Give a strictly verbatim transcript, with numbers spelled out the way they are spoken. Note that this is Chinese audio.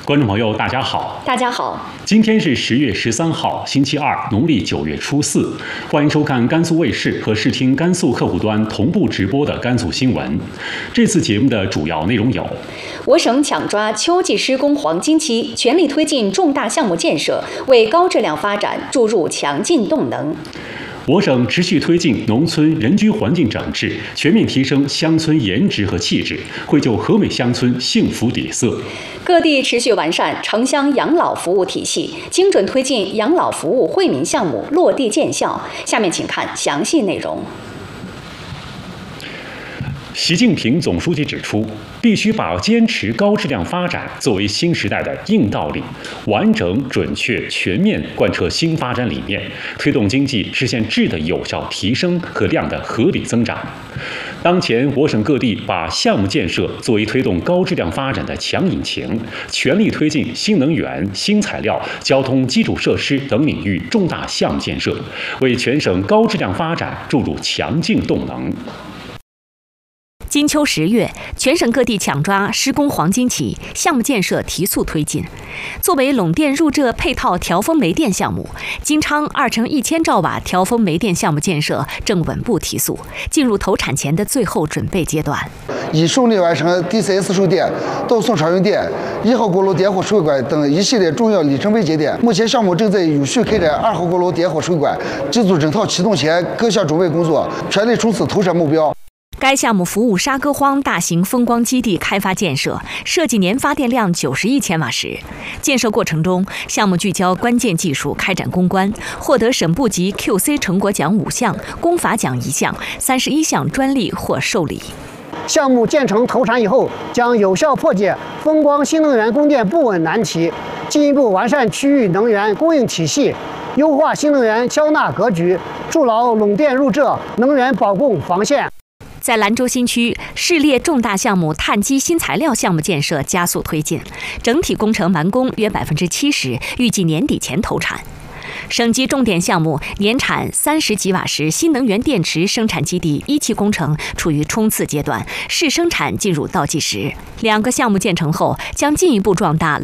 观众朋友，大家好！ 大家好， 今天是十月十三号，星期二，农历九月初四。欢迎收看甘肃卫视和视听甘肃客户端同步直播的甘肃新闻。这次节目的主要内容有： 我省抢抓秋季施工黄金期，全力推进重大项目建设，为高质量发展注入强劲动能。 我省持续推进农村人居环境整治，全面提升乡村颜值和气质，绘就和美乡村幸福底色。 各地持续完善城乡养老服务体系，精准推进养老服务惠民项目落地见效。下面请看详细内容。 习近平总书记指出，必须把坚持高质量发展作为新时代的硬道理，完整、准确、全面贯彻新发展理念，推动经济实现质的有效提升和量的合理增长。当前，我省各地把项目建设作为推动高质量发展的强引擎，全力推进新能源、新材料、交通基础设施等领域重大项目建设，为全省高质量发展注入强劲动能。 金秋十月，全省各地抢抓施工黄金期，项目建设提速推进。作为陇电入浙配套调峰煤电项目，金昌二乘一千兆瓦调峰煤电项目建设正稳步提速，进入投产前的最后准备阶段。 已顺利完成 D C S 售电、到送常用电、一号锅炉点火水管等一系列重要里程碑节点。目前项目正在有序开展二号锅炉点火水管机组整套启动前各项准备工作，全力冲刺投产目标。 该项目服务沙戈荒大型风光基地开发建设，设计年发电量九十亿千瓦时。建设过程中，项目聚焦关键技术开展攻关，获得省部级 Q C 成果奖五项，工法奖一项，三十一项专利或受理。 项目建成投产以后，将有效破解风光新能源供电不稳难题，进一步完善区域能源供应体系，优化新能源交纳格局，筑牢陇电入浙能源保供防线。 在兰州新区，市列重大项目碳基新材料项目建设加速推进，整体工程完工约百分之七十，预计年底前投产。省级重点项目年产三十吉瓦时新能源电池生产基地一期工程处于冲刺阶段，试生产进入倒计时。两个项目建成后，将进一步壮大